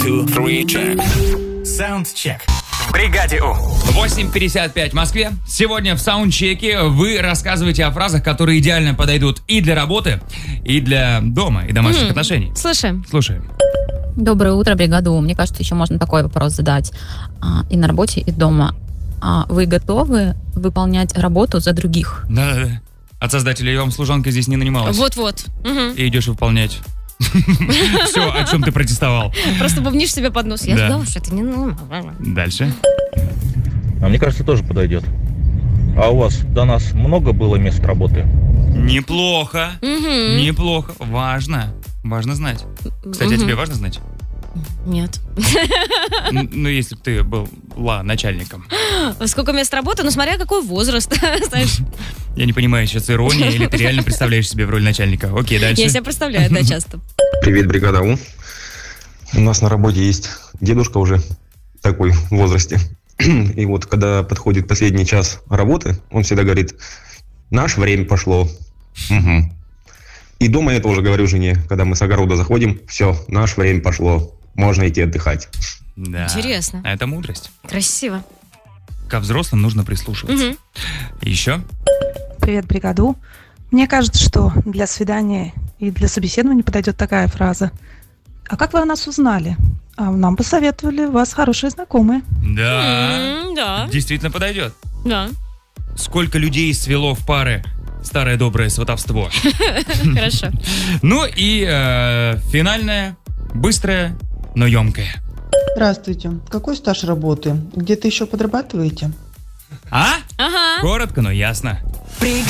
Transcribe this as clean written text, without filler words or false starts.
2, 3, check. Саундчек. В бригаде У. 8:55 в Москве. Сегодня в саундчеке вы рассказываете о фразах, которые идеально подойдут и для работы, и для дома, и домашних отношений. Слушаем. Слушаем. Доброе утро, бригада У. Мне кажется, еще можно такой вопрос задать и на работе, и дома. Вы готовы выполнять работу за других? Да. От создателя «Я вам служанка» здесь не нанималась. Вот-вот. Угу. И идешь выполнять. Все, о чем ты протестовал. Просто бубнишь себе под нос. Я Да. сказала, что это не... Дальше. А мне кажется, тоже подойдет. А у вас до нас много было мест работы? Неплохо. Неплохо. Важно. Важно знать. Кстати, а тебе важно знать? Нет. Ну, если бы ты была начальником. Сколько мест работы? Ну, смотря какой возраст, знаешь. Я не понимаю, сейчас ирония, или ты реально представляешь себе в роли начальника. Окей, дальше. Я себя представляю, да, часто. Привет, бригада У. У нас на работе есть дедушка уже такой в возрасте. И вот, когда подходит последний час работы, он всегда говорит: наше время пошло. Угу. И дома я тоже говорю жене, когда мы с огорода заходим: все, наше время пошло, можно идти отдыхать. Да. Интересно. Это мудрость. Красиво. Ко взрослым нужно прислушиваться. Еще? Привет, бригаду. Мне кажется, что для свидания и для собеседования подойдет такая фраза: а как вы о нас узнали? А нам посоветовали, у вас хорошие знакомые. Да. Да. Действительно подойдет. Да. Сколько людей свело в пары старое доброе сватовство. Хорошо. Ну и финальное, быстрое, но емкое. Здравствуйте. Какой стаж работы? Где-то еще подрабатываете? А? Ага. Коротко, но ясно. Бригада.